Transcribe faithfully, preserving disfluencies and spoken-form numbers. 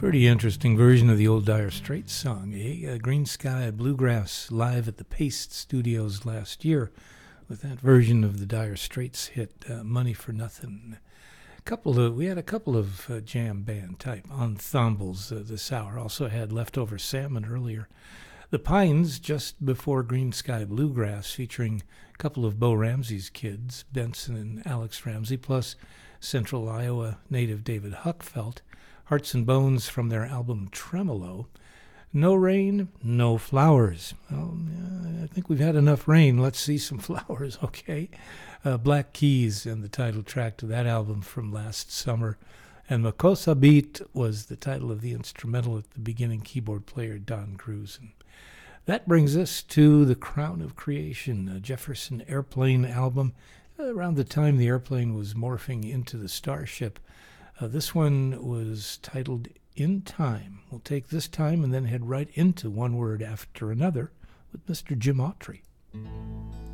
Pretty interesting version of the old Dire Straits song, eh? Uh, Green Sky Bluegrass live at the Paste Studios last year with that version of the Dire Straits hit uh, Money for Nothing. Couple of we had a couple of uh, jam band type ensembles uh, this hour. Also had Leftover Salmon earlier. The Pines just before Green Sky Bluegrass, featuring a couple of Bo Ramsey's kids, Benson and Alex Ramsey, plus Central Iowa native David Huckfelt. Hearts and Bones from their album Tremolo. No rain, no flowers. Well, uh, I think we've had enough rain. Let's see some flowers, okay? Uh, Black Keys and the title track to that album from last summer. And Makossa Beat was the title of the instrumental at the beginning, keyboard player Don Cruz. And that brings us to The Crown of Creation, a Jefferson Airplane album. Around the time the airplane was morphing into the Starship. Uh, this one was titled In Time. We'll take this time and then head right into one word after another with Mister Jim Autry.